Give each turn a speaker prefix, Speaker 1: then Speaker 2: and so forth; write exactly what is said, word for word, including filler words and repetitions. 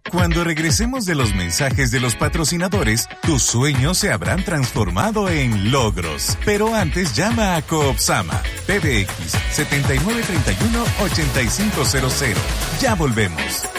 Speaker 1: Cuando regresemos de los mensajes de los patrocinadores, tus sueños se habrán transformado en logros. Pero antes llama a Coopsama. P B X setenta y nueve treinta y uno ochenta y cinco cero cero. Ya volvemos.